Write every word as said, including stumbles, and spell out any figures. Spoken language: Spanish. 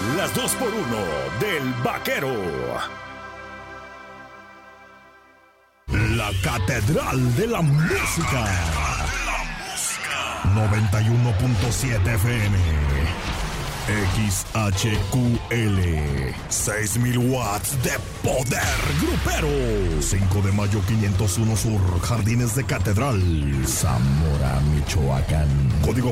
Las dos por uno del Vaquero. La Catedral de la Música. noventa y uno punto siete F M. X H Q L. seis mil watts de poder grupero. cinco de mayo quinientos uno Sur, Jardines de Catedral, Zamora, Michoacán. Código